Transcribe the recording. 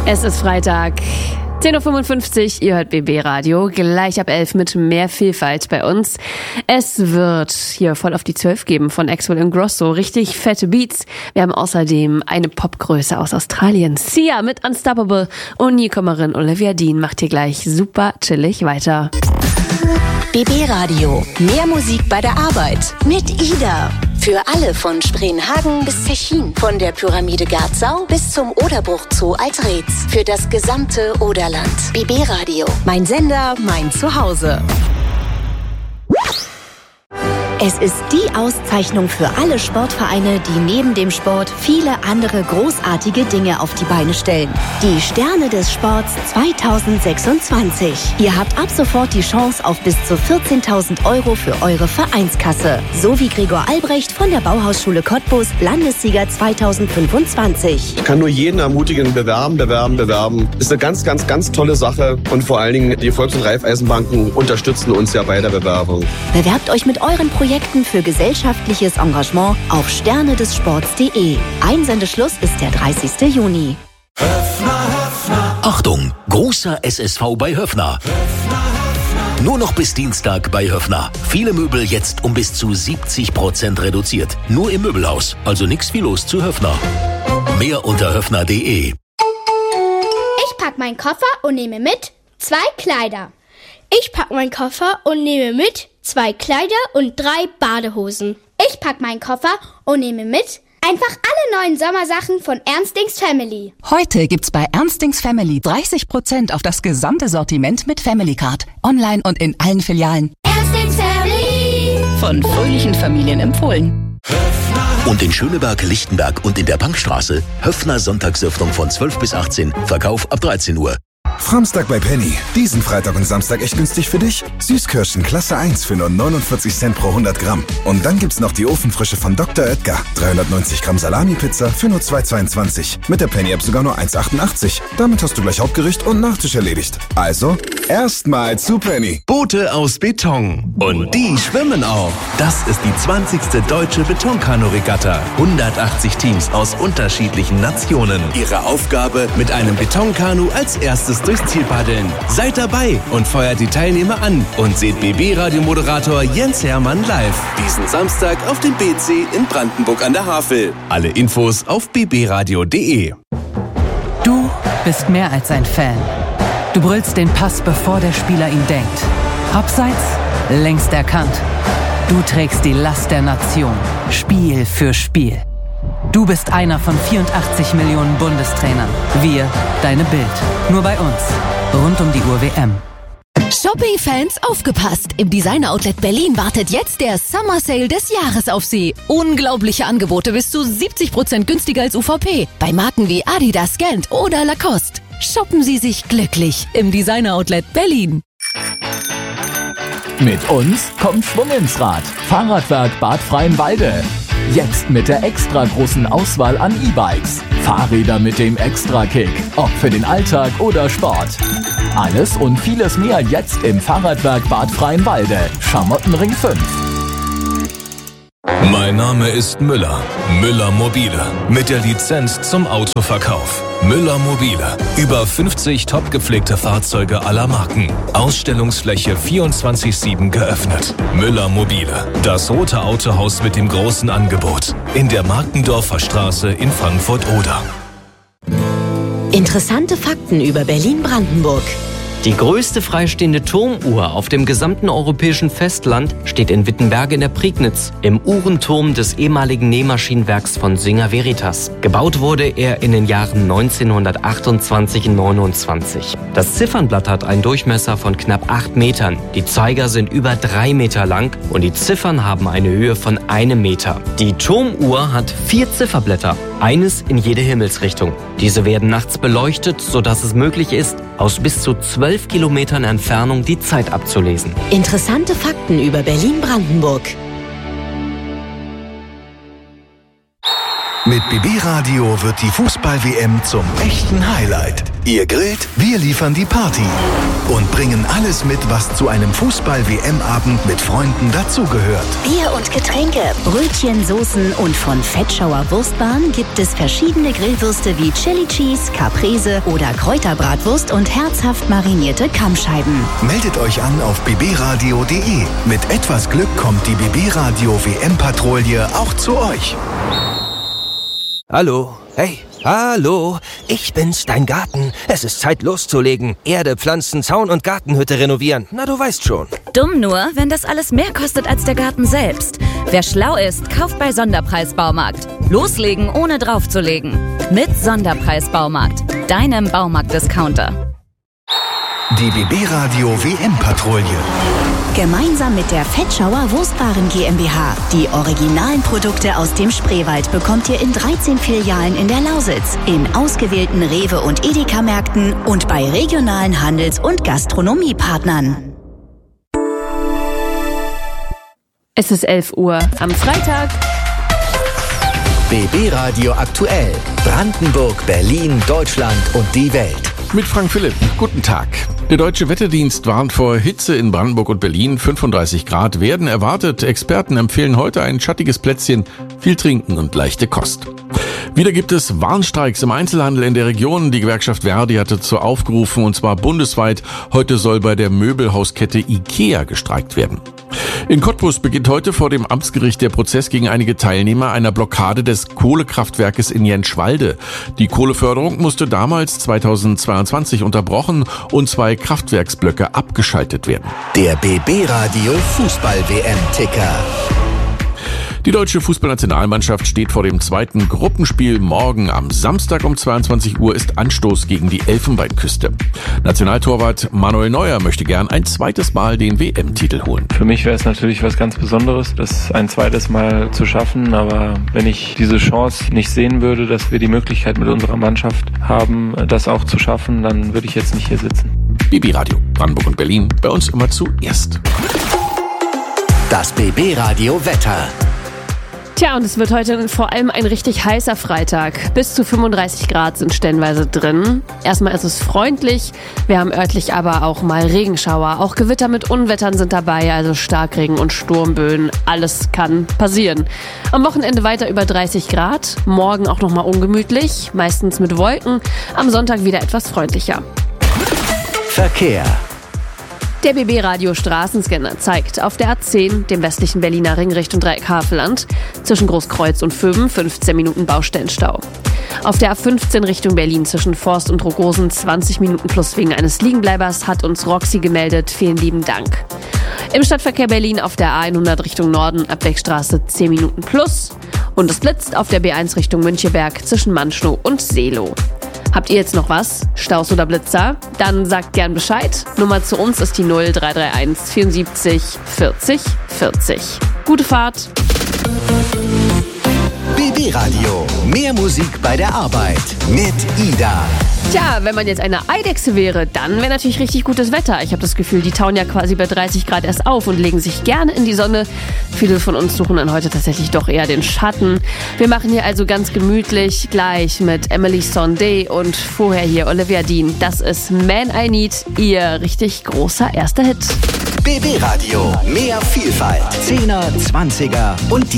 Es ist Freitag, 10.55 Uhr, ihr hört BB Radio, gleich ab 11 mit mehr Vielfalt bei uns. Es wird hier voll auf die 12 geben von Axwell und Grosso, richtig fette Beats. Wir haben außerdem eine Popgröße aus Australien, Sia mit Unstoppable, und Newcomerin Olivia Dean macht hier gleich super chillig weiter. BB Radio, mehr Musik bei der Arbeit mit Ida. Für alle von Spreenhagen bis Zechin, von der Pyramide Garzau bis zum Oderbruch Zoo Altreetz. Für das gesamte Oderland. BB Radio, mein Sender, mein Zuhause. Es ist die Auszeichnung für alle Sportvereine, die neben dem Sport viele andere großartige Dinge auf die Beine stellen. Die Sterne des Sports 2026. Ihr habt ab sofort die Chance auf bis zu 14.000 € für eure Vereinskasse. So wie Gregor Albrecht von der Bauhausschule Cottbus, Landessieger 2025. Ich kann nur jeden ermutigen, bewerben. Ist eine ganz, ganz, ganz tolle Sache. Und vor allen Dingen, die Volks- und Raiffeisenbanken unterstützen uns ja bei der Bewerbung. Bewerbt euch mit euren Projekten für gesellschaftliches Engagement auf sternedessports.de. Einsendeschluss ist der 30. Juni. Achtung, großer SSV bei Höffner. Nur noch bis Dienstag bei Höffner. Viele Möbel jetzt um bis zu 70% reduziert. Nur im Möbelhaus, also nix wie los zu Höffner. Mehr unter höffner.de. Ich pack meinen Koffer und nehme mit 2 Kleider. Ich pack meinen Koffer und nehme mit 2 Kleider und 3 Badehosen. Ich pack meinen Koffer und nehme mit einfach alle neuen Sommersachen von Ernstings Family. Heute gibt's bei Ernstings Family 30% auf das gesamte Sortiment mit Family Card. Online und in allen Filialen. Ernstings Family. Von fröhlichen Familien empfohlen. Und in Schöneberg, Lichtenberg und in der Bankstraße Höffner Sonntagsöffnung von 12 bis 18, Verkauf ab 13 Uhr. Framstag bei Penny. Diesen Freitag und Samstag echt günstig für dich. Süßkirschen Klasse 1 für nur 49 Cent pro 100 Gramm. Und dann gibt's noch die Ofenfrische von Dr. Oetker. 390 Gramm Salami-Pizza für nur 2,22. Mit der Penny-App sogar nur 1,88. Damit hast du gleich Hauptgericht und Nachtisch erledigt. Also, erstmal zu Penny. Boote aus Beton. Und die schwimmen auch. Das ist die 20. Deutsche Betonkanu-Regatta. 180 Teams aus unterschiedlichen Nationen. Ihre Aufgabe, mit einem Betonkanu als erstes durchs Ziel paddeln. Seid dabei und feuert die Teilnehmer an und seht BB-Radiomoderator Jens Hermann live. Diesen Samstag auf dem BC in Brandenburg an der Havel. Alle Infos auf bbradio.de. Du bist mehr als ein Fan. Du brüllst den Pass, bevor der Spieler ihn denkt. Abseits, längst erkannt. Du trägst die Last der Nation, Spiel für Spiel. Du bist einer von 84 Millionen Bundestrainern. Wir, deine Bild. Nur bei uns. Rund um die Uhr WM. Shopping-Fans, aufgepasst! Im Designer-Outlet Berlin wartet jetzt der Summer Sale des Jahres auf Sie. Unglaubliche Angebote bis zu 70% günstiger als UVP. Bei Marken wie Adidas, Gant oder Lacoste. Shoppen Sie sich glücklich im Designer-Outlet Berlin. Mit uns kommt Schwung ins Rad. Fahrradwerk Bad Freienwalde. Jetzt mit der extra großen Auswahl an E-Bikes. Fahrräder mit dem Extra-Kick. Ob für den Alltag oder Sport. Alles und vieles mehr jetzt im Fahrradwerk Bad Freienwalde. Schamottenring 5. Mein Name ist Müller. Müller Mobile. Mit der Lizenz zum Autoverkauf. Müller Mobile. Über 50 top gepflegte Fahrzeuge aller Marken. Ausstellungsfläche 24/7 geöffnet. Müller Mobile. Das rote Autohaus mit dem großen Angebot. In der Markendorfer Straße in Frankfurt-Oder. Interessante Fakten über Berlin-Brandenburg. Die größte freistehende Turmuhr auf dem gesamten europäischen Festland steht in Wittenberge in der Prignitz, im Uhrenturm des ehemaligen Nähmaschinenwerks von Singer Veritas. Gebaut wurde er in den Jahren 1928 und 29. Das Ziffernblatt hat einen Durchmesser von knapp 8 Metern. Die Zeiger sind über 3 Meter lang und die Ziffern haben eine Höhe von 1 Meter. Die Turmuhr hat 4 Zifferblätter, eines in jede Himmelsrichtung. Diese werden nachts beleuchtet, sodass es möglich ist, aus bis zu 12 Kilometern Entfernung die Zeit abzulesen. Interessante Fakten über Berlin-Brandenburg. Mit BB Radio wird die Fußball-WM zum echten Highlight. Ihr grillt, wir liefern die Party und bringen alles mit, was zu einem Fußball-WM-Abend mit Freunden dazugehört. Bier und Getränke, Brötchen, Soßen und von Fettschauer Wurstbahn gibt es verschiedene Grillwürste wie Chili Cheese, Caprese oder Kräuterbratwurst und herzhaft marinierte Kammscheiben. Meldet euch an auf bbradio.de. Mit etwas Glück kommt die BB Radio WM-Patrouille auch zu euch. Hallo, hey, hallo, ich bin's, dein Garten. Es ist Zeit loszulegen. Erde, Pflanzen, Zaun und Gartenhütte renovieren. Na, du weißt schon. Dumm nur, wenn das alles mehr kostet als der Garten selbst. Wer schlau ist, kauft bei Sonderpreis Baumarkt. Loslegen, ohne draufzulegen. Mit Sonderpreis Baumarkt, deinem Baumarkt-Discounter. Die BB Radio WM-Patrouille. Gemeinsam mit der Fettschauer Wurstwaren GmbH. Die originalen Produkte aus dem Spreewald bekommt ihr in 13 Filialen in der Lausitz, in ausgewählten Rewe- und Edeka-Märkten und bei regionalen Handels- und Gastronomiepartnern. Es ist 11 Uhr am Freitag. BB Radio aktuell. Brandenburg, Berlin, Deutschland und die Welt. Mit Frank Philipp. Guten Tag. Der Deutsche Wetterdienst warnt vor Hitze in Brandenburg und Berlin. 35 Grad werden erwartet. Experten empfehlen heute ein schattiges Plätzchen, viel trinken und leichte Kost. Wieder gibt es Warnstreiks im Einzelhandel in der Region. Die Gewerkschaft Verdi hatte dazu aufgerufen, und zwar bundesweit. Heute soll bei der Möbelhauskette IKEA gestreikt werden. In Cottbus beginnt heute vor dem Amtsgericht der Prozess gegen einige Teilnehmer einer Blockade des Kohlekraftwerkes in Jentschwalde. Die Kohleförderung musste damals 2022 unterbrochen und 2 Kraftwerksblöcke abgeschaltet werden. Der BB Radio Fußball-WM-Ticker. Die deutsche Fußballnationalmannschaft steht vor dem zweiten Gruppenspiel. Morgen am Samstag um 22 Uhr ist Anstoß gegen die Elfenbeinküste. Nationaltorwart Manuel Neuer möchte gern ein zweites Mal den WM-Titel holen. Für mich wäre es natürlich was ganz Besonderes, das ein zweites Mal zu schaffen. Aber wenn ich diese Chance nicht sehen würde, dass wir die Möglichkeit mit unserer Mannschaft haben, das auch zu schaffen, dann würde ich jetzt nicht hier sitzen. BB Radio, Brandenburg und Berlin, bei uns immer zuerst. Das BB Radio Wetter. Tja, und es wird heute vor allem ein richtig heißer Freitag. Bis zu 35 Grad sind stellenweise drin. Erstmal ist es freundlich. Wir haben örtlich aber auch mal Regenschauer. Auch Gewitter mit Unwettern sind dabei, also Starkregen und Sturmböen. Alles kann passieren. Am Wochenende weiter über 30 Grad. Morgen auch nochmal ungemütlich, meistens mit Wolken. Am Sonntag wieder etwas freundlicher. Verkehr. Der BB-Radio Straßenscanner zeigt auf der A10, dem westlichen Berliner Ring Richtung Dreieck Havelland, zwischen Großkreuz und Föben 15 Minuten Baustellenstau. Auf der A15 Richtung Berlin zwischen Forst und Rogosen 20 Minuten plus wegen eines Liegenbleibers, hat uns Roxy gemeldet. Vielen lieben Dank. Im Stadtverkehr Berlin auf der A100 Richtung Norden, Abwegstraße 10 Minuten plus. Und es blitzt auf der B1 Richtung Müncheberg zwischen Manschnow und Seelow. Habt ihr jetzt noch was? Staus oder Blitzer? Dann sagt gern Bescheid. Nummer zu uns ist die 0331 74 40 40. Gute Fahrt. BB Radio. Mehr Musik bei der Arbeit. Mit Ida. Tja, wenn man jetzt eine Eidechse wäre, dann wäre natürlich richtig gutes Wetter. Ich habe das Gefühl, die tauen ja quasi bei 30 Grad erst auf und legen sich gerne in die Sonne. Viele von uns suchen dann heute tatsächlich doch eher den Schatten. Wir machen hier also ganz gemütlich gleich mit Emily Sondé und vorher hier Olivia Dean. Das ist Man I Need, ihr richtig großer erster Hit. BB Radio. Mehr Vielfalt. 10er, 20er und die